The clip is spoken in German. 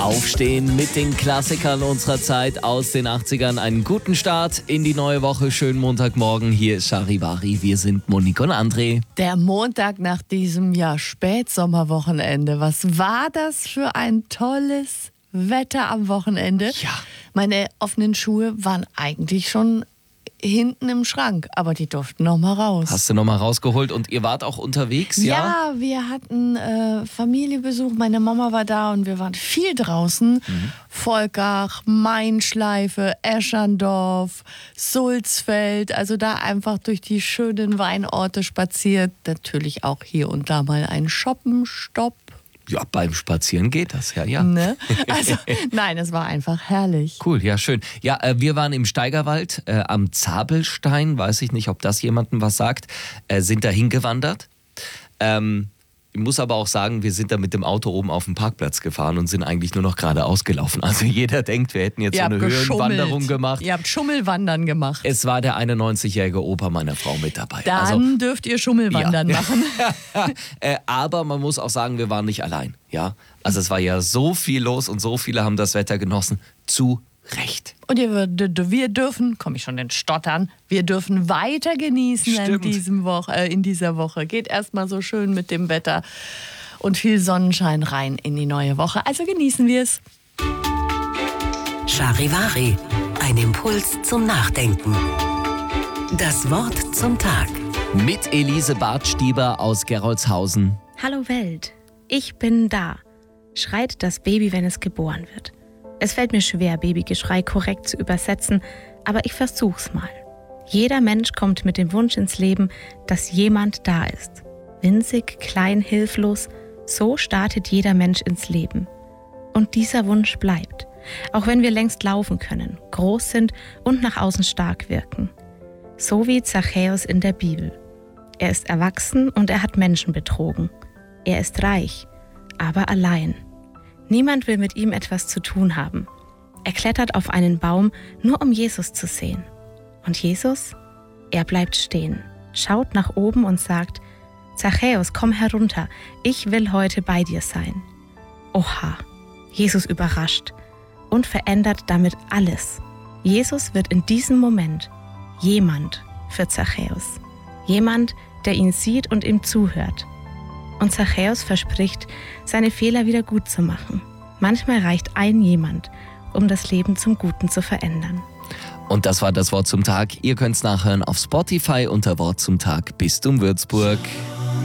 Aufstehen mit den Klassikern unserer Zeit aus den 80ern. Einen guten Start in die neue Woche. Schönen Montagmorgen. Hier ist Charivari. Wir sind Monique und André. Der Montag nach diesem Spätsommerwochenende. Was war das für ein tolles Wetter am Wochenende? Ja. Meine offenen Schuhe waren eigentlich schon hinten im Schrank, aber die durften noch mal raus. Hast du noch mal rausgeholt und ihr wart auch unterwegs, ja? Ja, wir hatten Familienbesuch. Meine Mama war da und wir waren viel draußen. Volkach, Mainschleife, Eschandorf, Sulzfeld. Also da einfach durch die schönen Weinorte spaziert. Natürlich auch hier und da mal ein Shoppenstopp. Ja, beim Spazieren geht das, ja. Ne? Also, nein, es war einfach herrlich. Cool, ja, schön. Ja, wir waren im Steigerwald am Zabelstein, weiß ich nicht, ob das jemandem was sagt, sind da hingewandert. Ich muss aber auch sagen, wir sind da mit dem Auto oben auf den Parkplatz gefahren und sind eigentlich nur noch geradeaus gelaufen. Also jeder denkt, wir hätten jetzt so eine Höhenwanderung gemacht. Ihr habt Schummelwandern gemacht. Es war der 91-jährige Opa meiner Frau mit dabei. Dann dürft ihr Schummelwandern machen. Aber man muss auch sagen, wir waren nicht allein. Ja? Also es war ja so viel los und so viele haben das Wetter genossen. Zu Recht. Und wir dürfen, komme ich schon in Stottern, wir dürfen weiter genießen in dieser Woche. Geht erstmal so schön mit dem Wetter und viel Sonnenschein rein in die neue Woche. Also genießen wir es. Charivari, ein Impuls zum Nachdenken. Das Wort zum Tag. Mit Elise Bartstieber aus Gerolzhausen. Hallo Welt, ich bin da, schreit das Baby, wenn es geboren wird. Es fällt mir schwer, Babygeschrei korrekt zu übersetzen, aber ich versuch's mal. Jeder Mensch kommt mit dem Wunsch ins Leben, dass jemand da ist. Winzig, klein, hilflos, so startet jeder Mensch ins Leben. Und dieser Wunsch bleibt, auch wenn wir längst laufen können, groß sind und nach außen stark wirken. So wie Zachäus in der Bibel. Er ist erwachsen und er hat Menschen betrogen. Er ist reich, aber allein. Niemand will mit ihm etwas zu tun haben. Er klettert auf einen Baum, nur um Jesus zu sehen. Und Jesus? Er bleibt stehen, schaut nach oben und sagt: Zachäus, komm herunter, ich will heute bei dir sein. Oha, Jesus überrascht und verändert damit alles. Jesus wird in diesem Moment jemand für Zachäus. Jemand, der ihn sieht und ihm zuhört. Und Zachäus verspricht, seine Fehler wieder gut zu machen. Manchmal reicht ein jemand, um das Leben zum Guten zu verändern. Und das war das Wort zum Tag. Ihr könnt es nachhören auf Spotify unter Wort zum Tag. Bistum Würzburg.